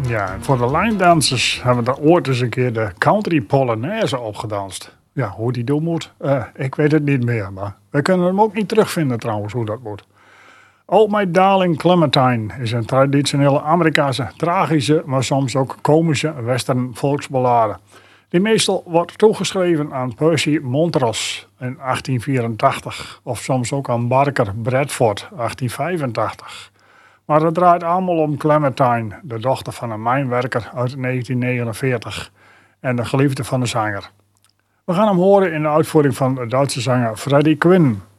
Ja, en voor de lijndansers hebben we er ooit eens een keer de country polonaise opgedanst. Ja, hoe die doen moet, ik weet het niet meer, maar we kunnen hem ook niet terugvinden trouwens, hoe dat moet. Oh My Darling Clementine is een traditionele Amerikaanse, tragische, maar soms ook komische western volksballade. Die meestal wordt toegeschreven aan Percy Montrose in 1884 of soms ook aan Barker Bradford 1885. Maar het draait allemaal om Clementine, de dochter van een mijnwerker uit 1949 en de geliefde van de zanger. We gaan hem horen in de uitvoering van de Duitse zanger Freddie Quinn.